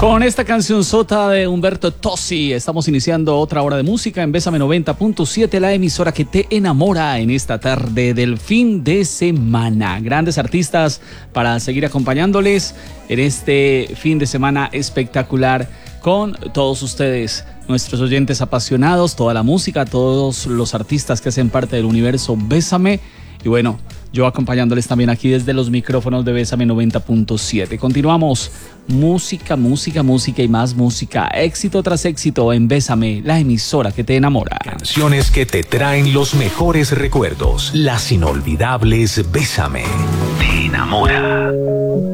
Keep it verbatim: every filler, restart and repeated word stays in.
Con esta canción sota de Humberto Tozzi estamos iniciando otra hora de música en Bésame noventa punto siete, la emisora que te enamora en esta tarde del fin de semana. Grandes artistas para seguir acompañándoles en este fin de semana espectacular con todos ustedes, nuestros oyentes apasionados, toda la música, todos los artistas que hacen parte del universo Bésame. Y bueno, yo acompañándoles también aquí desde los micrófonos de Bésame noventa punto siete. Continuamos. Música, música, música y más música. Éxito tras éxito en Bésame, la emisora que te enamora. Canciones que te traen los mejores recuerdos. Las inolvidables Bésame. Te enamora.